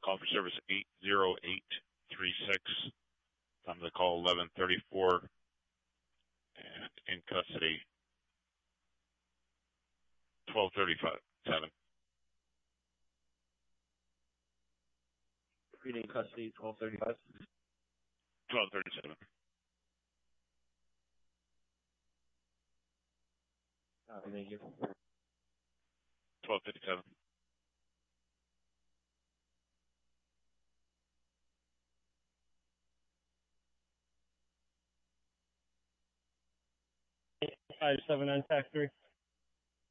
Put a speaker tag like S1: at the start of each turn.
S1: Call for service 80836. Time to call 1134. And in custody 1237.
S2: Reading custody 1235.
S1: 1237.
S2: Thank you.
S1: 1257.
S2: Five 7 on tax 3.